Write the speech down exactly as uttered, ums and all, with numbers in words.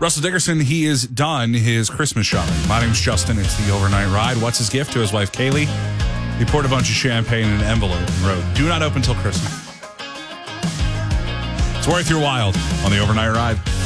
Russell Dickerson, he is done his Christmas shopping. My name's Justin. It's the Overnight Ride. What's his gift to his wife, Kaylee? He poured a bunch of champagne in an envelope and wrote, "Do not open till Christmas." It's Worry Through Wild on the Overnight Ride.